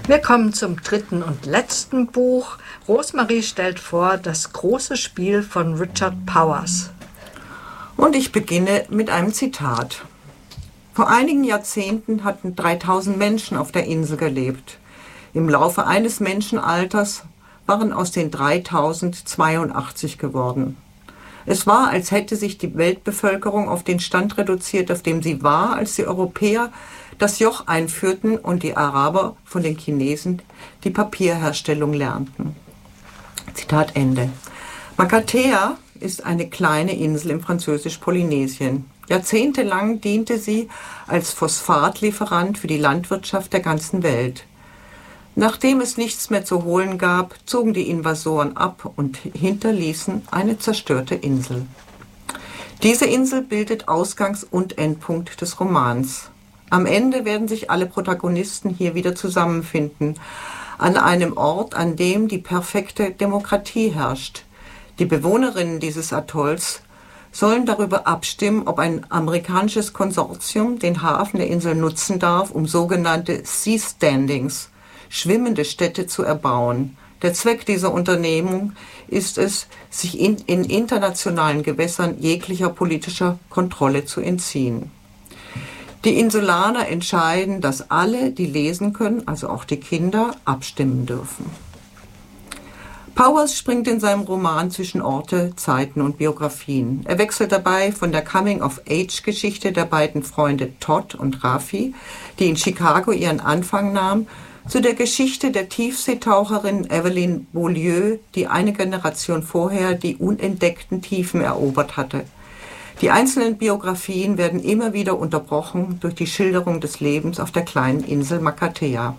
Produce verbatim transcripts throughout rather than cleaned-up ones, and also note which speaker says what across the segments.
Speaker 1: Wir kommen zum dritten und letzten Buch. Rosemarie stellt vor das große Spiel von Richard Powers.
Speaker 2: Und ich beginne mit einem Zitat. Vor einigen Jahrzehnten hatten dreitausend Menschen auf der Insel gelebt. Im Laufe eines Menschenalters waren aus den dreitausend zweiundachtzig geworden. Es war, als hätte sich die Weltbevölkerung auf den Stand reduziert, auf dem sie war, als die Europäer das Joch einführten und die Araber von den Chinesen die Papierherstellung lernten. Zitat Ende. Makatea ist eine kleine Insel im französisch-Polynesien. Jahrzehntelang diente sie als Phosphatlieferant für die Landwirtschaft der ganzen Welt. Nachdem es nichts mehr zu holen gab, zogen die Invasoren ab und hinterließen eine zerstörte Insel. Diese Insel bildet Ausgangs- und Endpunkt des Romans. Am Ende werden sich alle Protagonisten hier wieder zusammenfinden, an einem Ort, an dem die perfekte Demokratie herrscht. Die Bewohnerinnen dieses Atolls sollen darüber abstimmen, ob ein amerikanisches Konsortium den Hafen der Insel nutzen darf, um sogenannte Sea Standings, schwimmende Städte zu erbauen. Der Zweck dieser Unternehmung ist es, sich in, in internationalen Gewässern jeglicher politischer Kontrolle zu entziehen. Die Insulaner entscheiden, dass alle, die lesen können, also auch die Kinder, abstimmen dürfen. Powers springt in seinem Roman zwischen Orte, Zeiten und Biografien. Er wechselt dabei von der Coming-of-Age-Geschichte der beiden Freunde Todd und Rafi, die in Chicago ihren Anfang nahm, zu der Geschichte der Tiefseetaucherin Evelyn Beaulieu, die eine Generation vorher die unentdeckten Tiefen erobert hatte. Die einzelnen Biografien werden immer wieder unterbrochen durch die Schilderung des Lebens auf der kleinen Insel Makatea.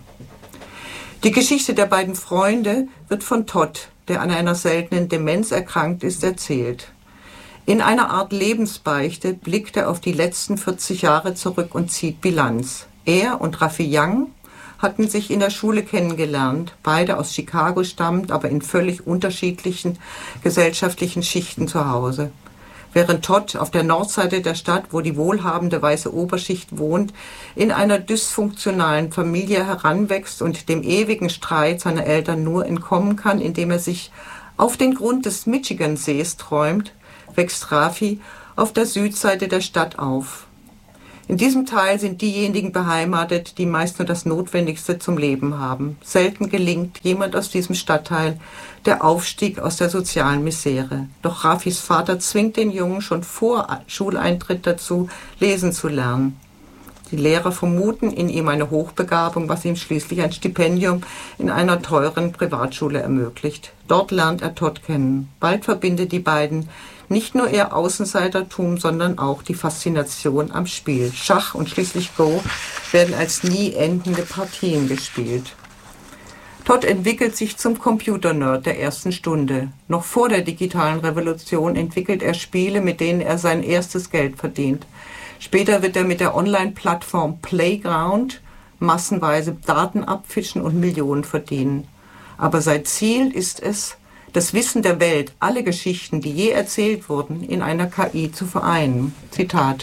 Speaker 2: Die Geschichte der beiden Freunde wird von Todd, der an einer seltenen Demenz erkrankt ist, erzählt. In einer Art Lebensbeichte blickt er auf die letzten vierzig Jahre zurück und zieht Bilanz. Er und Rafi Young hatten sich in der Schule kennengelernt, beide aus Chicago stammend, aber in völlig unterschiedlichen gesellschaftlichen Schichten zu Hause. Während Todd auf der Nordseite der Stadt, wo die wohlhabende weiße Oberschicht wohnt, in einer dysfunktionalen Familie heranwächst und dem ewigen Streit seiner Eltern nur entkommen kann, indem er sich auf den Grund des Michigansees träumt, wächst Rafi auf der Südseite der Stadt auf. In diesem Teil sind diejenigen beheimatet, die meist nur das Notwendigste zum Leben haben. Selten gelingt jemand aus diesem Stadtteil der Aufstieg aus der sozialen Misere. Doch Rafis Vater zwingt den Jungen schon vor Schuleintritt dazu, lesen zu lernen. Die Lehrer vermuten in ihm eine Hochbegabung, was ihm schließlich ein Stipendium in einer teuren Privatschule ermöglicht. Dort lernt er Todd kennen. Bald verbindet die beiden nicht nur ihr Außenseitertum, sondern auch die Faszination am Spiel. Schach und schließlich Go werden als nie endende Partien gespielt. Todd entwickelt sich zum Computer-Nerd der ersten Stunde. Noch vor der digitalen Revolution entwickelt er Spiele, mit denen er sein erstes Geld verdient. Später wird er mit der Online-Plattform Playground massenweise Daten abfischen und Millionen verdienen. Aber sein Ziel ist es, das Wissen der Welt, alle Geschichten, die je erzählt wurden, in einer K I zu vereinen. Zitat.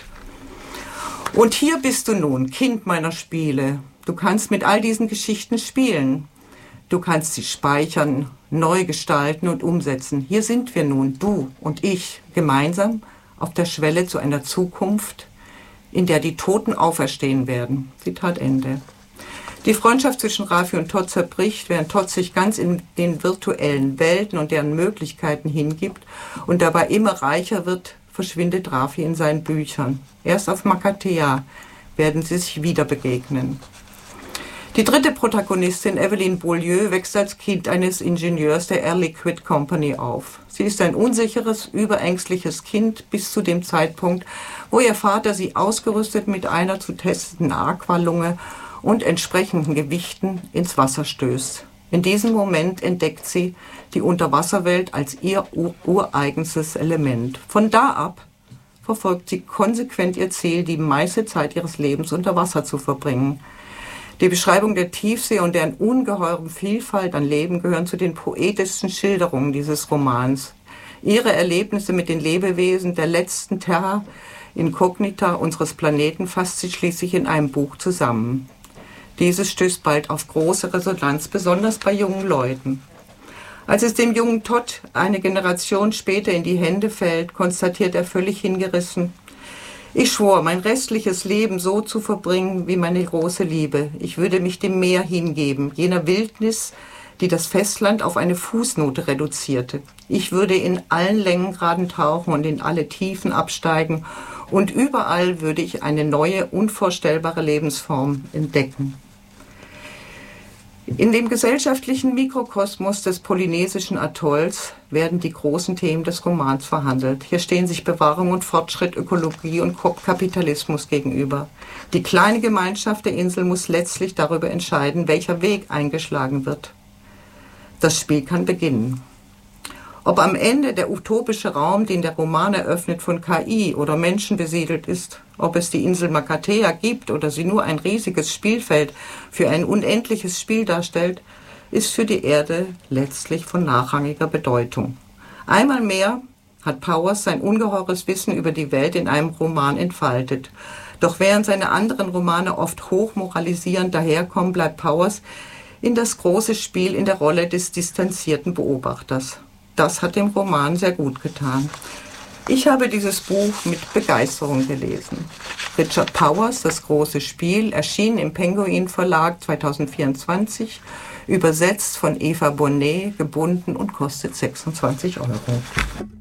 Speaker 2: Und hier bist du nun, Kind meiner Spiele. Du kannst mit all diesen Geschichten spielen. Du kannst sie speichern, neu gestalten und umsetzen. Hier sind wir nun, du und ich, gemeinsam auf der Schwelle zu einer Zukunft, in der die Toten auferstehen werden. Zitat Ende. Die Freundschaft zwischen Rafi und Todd zerbricht, während Todd sich ganz in den virtuellen Welten und deren Möglichkeiten hingibt und dabei immer reicher wird, verschwindet Rafi in seinen Büchern. Erst auf Makatea werden sie sich wieder begegnen. Die dritte Protagonistin, Evelyn Beaulieu, wächst als Kind eines Ingenieurs der Air Liquide Company auf. Sie ist ein unsicheres, überängstliches Kind bis zu dem Zeitpunkt, wo ihr Vater sie ausgerüstet mit einer zu testenden Aqualunge und entsprechenden Gewichten ins Wasser stößt. In diesem Moment entdeckt sie die Unterwasserwelt als ihr ureigenstes Element. Von da ab verfolgt sie konsequent ihr Ziel, die meiste Zeit ihres Lebens unter Wasser zu verbringen. Die Beschreibung der Tiefsee und deren ungeheuren Vielfalt an Leben gehören zu den poetischsten Schilderungen dieses Romans. Ihre Erlebnisse mit den Lebewesen der letzten Terra Incognita unseres Planeten fasst sie schließlich in einem Buch zusammen. Dieses stößt bald auf große Resonanz, besonders bei jungen Leuten. Als es dem jungen Todd eine Generation später in die Hände fällt, konstatiert er völlig hingerissen: Ich schwor, mein restliches Leben so zu verbringen wie meine große Liebe. Ich würde mich dem Meer hingeben, jener Wildnis, die das Festland auf eine Fußnote reduzierte. Ich würde in allen Längengraden tauchen und in alle Tiefen absteigen, und überall würde ich eine neue, unvorstellbare Lebensform entdecken. In dem gesellschaftlichen Mikrokosmos des polynesischen Atolls werden die großen Themen des Romans verhandelt. Hier stehen sich Bewahrung und Fortschritt, Ökologie und Kapitalismus gegenüber. Die kleine Gemeinschaft der Insel muss letztlich darüber entscheiden, welcher Weg eingeschlagen wird. Das Spiel kann beginnen. Ob am Ende der utopische Raum, den der Roman eröffnet, von K I oder Menschen besiedelt ist, ob es die Insel Makatea gibt oder sie nur ein riesiges Spielfeld für ein unendliches Spiel darstellt, ist für die Erde letztlich von nachrangiger Bedeutung. Einmal mehr hat Powers sein ungeheures Wissen über die Welt in einem Roman entfaltet. Doch während seine anderen Romane oft hochmoralisierend daherkommen, bleibt Powers in das große Spiel in der Rolle des distanzierten Beobachters. Das hat dem Roman sehr gut getan. Ich habe dieses Buch mit Begeisterung gelesen. Richard Powers, Das große Spiel, erschien im Penguin Verlag zweitausendvierundzwanzig, übersetzt von Eva Bonnet, gebunden und kostet sechsundzwanzig Euro.